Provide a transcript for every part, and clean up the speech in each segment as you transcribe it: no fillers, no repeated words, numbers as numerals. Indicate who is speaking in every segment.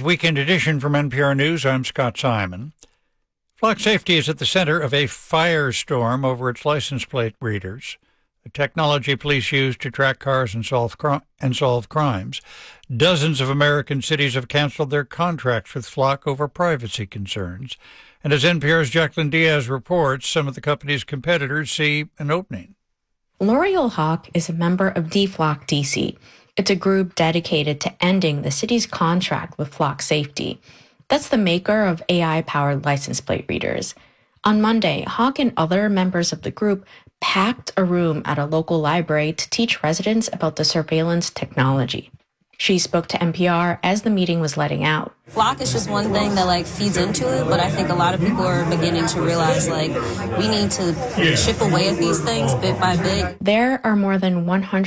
Speaker 1: Weekend Edition from NPR News. I'm Scott Simon. Flock Safety is at the center of a firestorm over its license plate readers, the technology police use to track cars and solve crimes. Dozens of American cities have canceled their contracts with Flock over privacy concerns. And as NPR's Jacqueline Diaz reports, some of the company's competitors see an opening.
Speaker 2: L'Oreal Hawk is a member of DFlock DC. It's a group dedicated to ending the city's contract with Flock Safety. That's the maker of AI-powered license plate readers. On Monday, Hawk and other members of the group packed a room at a local library to teach residents about the surveillance technology. She spoke to NPR as the meeting was letting out.
Speaker 3: Flock is just one thing that feeds into it, but I think a lot of people are beginning to realize we need to chip away at these things bit by bit.
Speaker 2: There are more than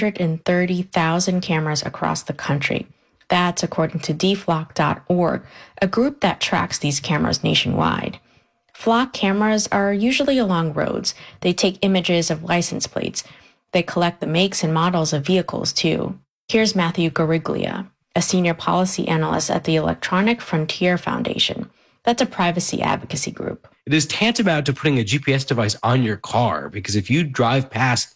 Speaker 2: 130,000 cameras across the country. That's according to dflock.org, a group that tracks these cameras nationwide. Flock cameras are usually along roads. They take images of license plates. They collect the makes and models of vehicles, too. Here's Matthew Gariglia, a senior policy analyst at the Electronic Frontier Foundation. That's a privacy advocacy group.
Speaker 4: It is tantamount to putting a GPS device on your car, because if you drive past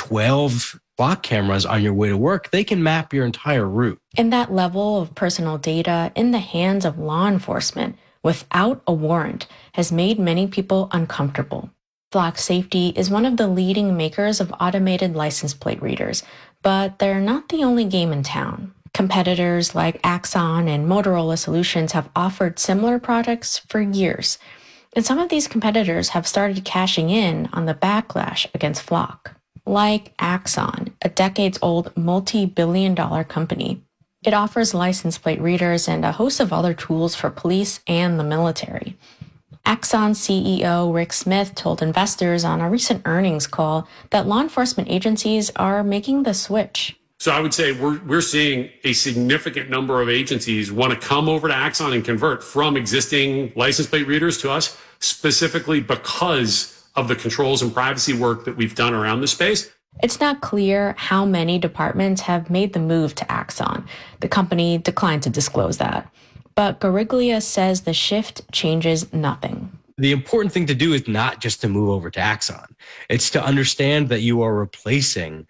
Speaker 4: 12 Flock cameras on your way to work, they can map your entire route.
Speaker 2: And that level of personal data in the hands of law enforcement without a warrant has made many people uncomfortable. Flock Safety is one of the leading makers of automated license plate readers, but they're not the only game in town. Competitors like Axon and Motorola Solutions have offered similar products for years, and some of these competitors have started cashing in on the backlash against Flock. Like Axon, a decades-old multi-billion-dollar company. It offers license plate readers and a host of other tools for police and the military. Axon CEO Rick Smith told investors on a recent earnings call that law enforcement agencies are making the switch.
Speaker 5: So I would say we're seeing a significant number of agencies want to come over to Axon and convert from existing license plate readers to us, specifically because of the controls and privacy work that we've done around this space.
Speaker 2: It's not clear how many departments have made the move to Axon. The company declined to disclose that. But Gariglia says the shift changes nothing.
Speaker 4: The important thing to do is not just to move over to Axon. It's to understand that you are replacing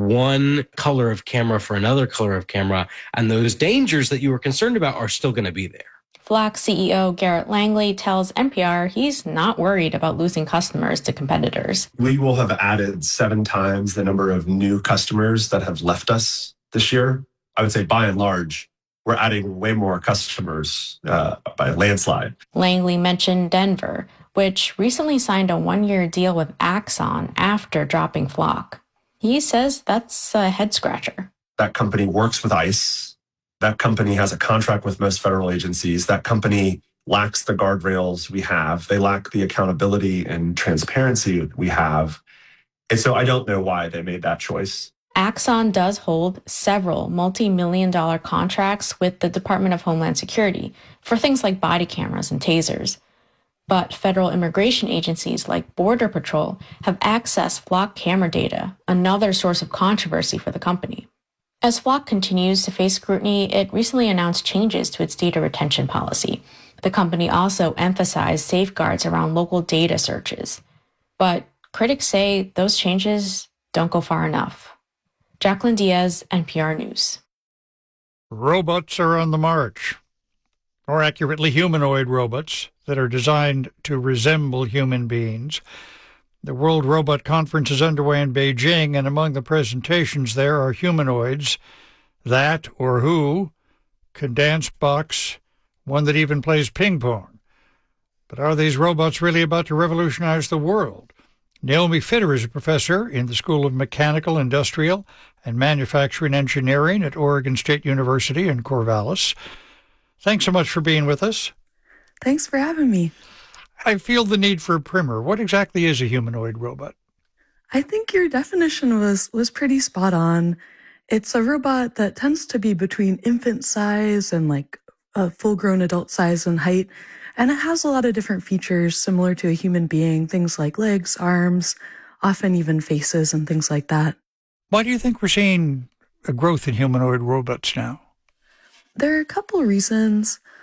Speaker 4: one color of camera for another color of camera, and those dangers that you were concerned about are still going to be there.
Speaker 2: Flock CEO Garrett Langley tells NPR he's not worried about losing customers to competitors.
Speaker 6: We will have added 7 times the number of new customers that have left us this year. I would say by and large, we're adding way more customers by a landslide.
Speaker 2: Langley mentioned Denver, which recently signed a 1-year deal with Axon after dropping Flock. He says that's a head-scratcher.
Speaker 6: That company works with ICE. That company has a contract with most federal agencies. That company lacks the guardrails we have. They lack the accountability and transparency we have. And so I don't know why they made that choice.
Speaker 2: Axon does hold several multi-million-dollar contracts with the Department of Homeland Security for things like body cameras and tasers. But federal immigration agencies like Border Patrol have accessed Flock camera data, another source of controversy for the company. As Flock continues to face scrutiny, it recently announced changes to its data retention policy. The company also emphasized safeguards around local data searches. But critics say those changes don't go far enough. Jacqueline Diaz, NPR News.
Speaker 1: Robots are on the march. More accurately, humanoid robots that are designed to resemble human beings. The World Robot Conference is underway in Beijing, and among the presentations there are humanoids that, or who, can dance, box, one that even plays ping pong. But are these robots really about to revolutionize the world? Naomi Fitter is a professor in the School of Mechanical, Industrial, and Manufacturing Engineering at Oregon State University in Corvallis. Thanks so much for being with us.
Speaker 7: Thanks for having me.
Speaker 1: I feel the need for a primer. What exactly is a humanoid robot?
Speaker 7: I think your definition was pretty spot on. It's a robot that tends to be between infant size and like a full-grown adult size and height, and it has a lot of different features similar to a human being, things like legs, arms, often even faces and things like that.
Speaker 1: Why do you think we're seeing a growth in humanoid robots now?
Speaker 7: There are a couple of reasons.